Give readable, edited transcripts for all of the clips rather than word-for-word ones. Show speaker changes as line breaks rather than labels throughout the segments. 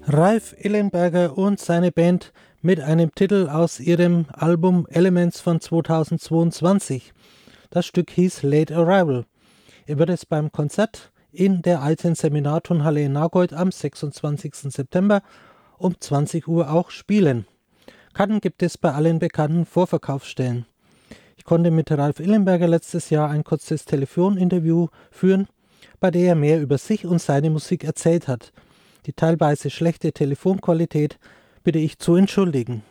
Ralf Illenberger und seine Band mit einem Titel aus ihrem Album Elements von 2022. Das Stück hieß Late Arrival. Er wird es beim Konzert in der alten Seminarturnhalle in Nagold am 26. September um 20 Uhr auch spielen. Karten gibt es bei allen bekannten Vorverkaufsstellen. Ich konnte mit Ralf Illenberger letztes Jahr ein kurzes Telefoninterview führen, bei dem er mehr über sich und seine Musik erzählt hat. Die teilweise schlechte Telefonqualität bitte ich zu entschuldigen.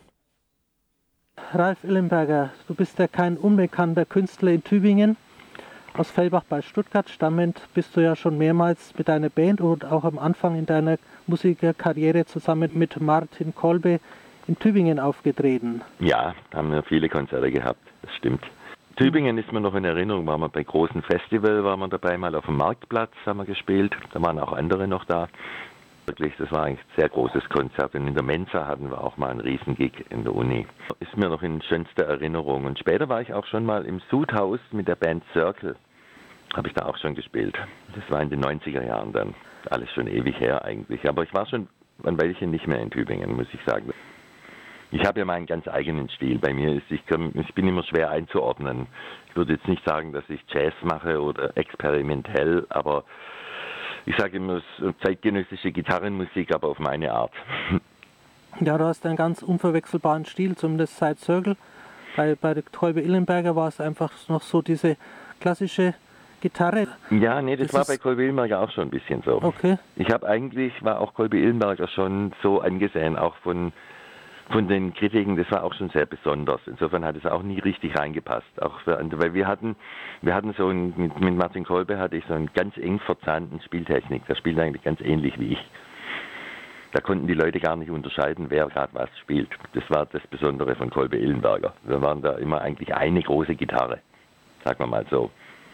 Ralf Illenberger, du bist ja kein unbekannter Künstler in Tübingen. Aus Fellbach bei Stuttgart stammend bist du ja schon mehrmals mit deiner Band und auch am Anfang in deiner Musikerkarriere zusammen mit Martin Kolbe in Tübingen aufgetreten.
Ja, haben wir viele Konzerte gehabt, das stimmt. Tübingen ist mir noch in Erinnerung, waren wir bei großen Festival, waren wir dabei, mal auf dem Marktplatz haben wir gespielt, da waren auch andere noch da. Wirklich, das war eigentlich ein sehr großes Konzert und in der Mensa hatten wir auch mal einen Riesengig in der Uni. Ist mir noch in schönster Erinnerung. Und später war ich auch schon mal im Sudhaus mit der Band Circle, habe ich da auch schon gespielt. Das war in den 90er Jahren dann, alles schon ewig her eigentlich, aber ich war schon ein Weilchen nicht mehr in Tübingen, muss ich sagen. Ich habe ja meinen ganz eigenen Stil. Bei mir ist, ich bin immer schwer einzuordnen. Ich würde jetzt nicht sagen, dass ich Jazz mache oder experimentell, aber ich sage immer, zeitgenössische Gitarrenmusik, aber auf meine Art.
Ja, du hast einen ganz unverwechselbaren Stil, zumindest seit Circle. Bei der Kolbe Illenberger war es einfach noch so diese klassische Gitarre.
Ja, nee, das war bei Kolbe Illenberger auch schon ein bisschen so.
Okay.
War auch Kolbe Illenberger schon so angesehen, auch von den Kritiken, das war auch schon sehr besonders. Insofern hat es auch nie richtig reingepasst. Auch weil wir hatten so mit Martin Kolbe hatte ich so einen ganz eng verzahnten Spieltechnik. Der spielt eigentlich ganz ähnlich wie ich. Da konnten die Leute gar nicht unterscheiden, wer gerade was spielt. Das war das Besondere von Kolbe Illenberger. Wir waren da immer eigentlich eine große Gitarre, sagen wir mal so.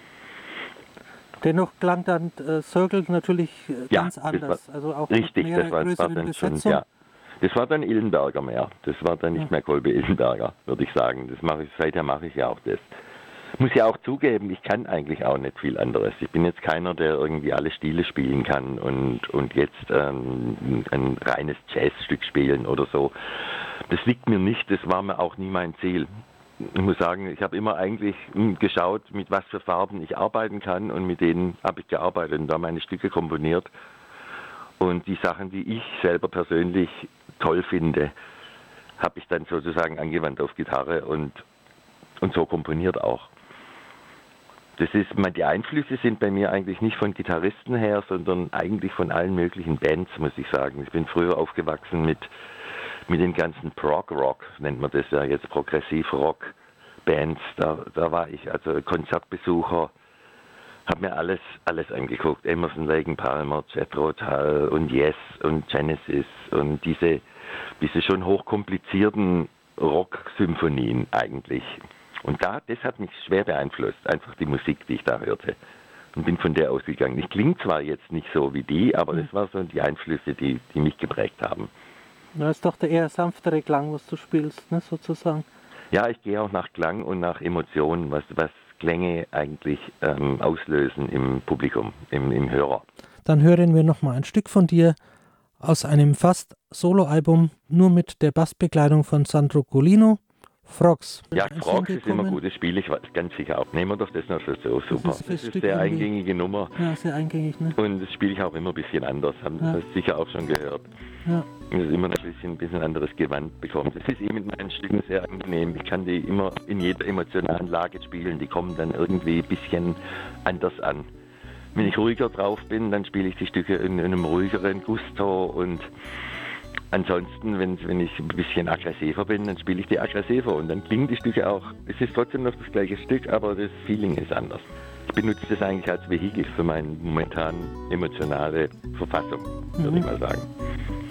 Dennoch klang dann Circle natürlich ganz anders.
War,
also auch
richtig,
mit
das war dann schon, ja. Das war dann Illenberger mehr. Das war dann nicht mehr Kolbe Illenberger, würde ich sagen. Seither mache ich ja auch das. Ich muss ja auch zugeben, ich kann eigentlich auch nicht viel anderes. Ich bin jetzt keiner, der irgendwie alle Stile spielen kann und jetzt ein reines Jazzstück spielen oder so. Das liegt mir nicht, das war mir auch nie mein Ziel. Ich muss sagen, ich habe immer eigentlich geschaut, mit was für Farben ich arbeiten kann und mit denen habe ich gearbeitet und da meine Stücke komponiert. Und die Sachen, die ich selber persönlich toll finde, habe ich dann sozusagen angewandt auf Gitarre und so komponiert auch. Die Einflüsse sind bei mir eigentlich nicht von Gitarristen her, sondern eigentlich von allen möglichen Bands, muss ich sagen. Ich bin früher aufgewachsen mit den ganzen Prog-Rock, nennt man das ja jetzt, Progressiv-Rock-Bands. Da war ich also Konzertbesucher, habe mir alles angeguckt. Emerson, Lake and Palmer, Jethro Tull und Yes und Genesis und diese schon hochkomplizierten Rock-Symphonien eigentlich. Und das hat mich schwer beeinflusst, einfach die Musik, die ich da hörte. Und bin von der ausgegangen. Ich klinge zwar jetzt nicht so wie die, aber das waren so die Einflüsse, die mich geprägt haben.
Das ist doch der eher sanftere Klang, was du spielst, ne, sozusagen.
Ja, ich gehe auch nach Klang und nach Emotionen, was Klänge eigentlich auslösen im Publikum, im Hörer.
Dann hören wir nochmal ein Stück von dir aus einem fast Soloalbum, nur mit der Bassbekleidung von Sandro Golino. Frogs.
Ja, Frogs ist immer gut, das spiele ich ganz sicher auch. Nehmen wir doch das noch so super. Das ist eine sehr eingängige Nummer.
Ja, sehr eingängig, ne?
Und das spiele ich auch immer ein bisschen anders, haben das sicher auch schon gehört. Ja. Das ist immer ein bisschen anderes Gewand bekommen. Das ist mit meinen Stücken sehr angenehm. Ich kann die immer in jeder emotionalen Lage spielen, die kommen dann irgendwie ein bisschen anders an. Wenn ich ruhiger drauf bin, dann spiele ich die Stücke in einem ruhigeren Gusto und ansonsten, wenn ich ein bisschen aggressiver bin, dann spiele ich die aggressiver und dann klingen die Stücke auch. Es ist trotzdem noch das gleiche Stück, aber das Feeling ist anders. Ich benutze das eigentlich als Vehikel für meine momentan emotionale Verfassung, würde ich mal sagen.